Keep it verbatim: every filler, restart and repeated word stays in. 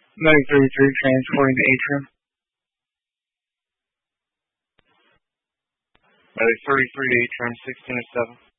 nine thirty-three, transporting to Atrium. Medic thirty-three to Atrium, sixteen oh seven.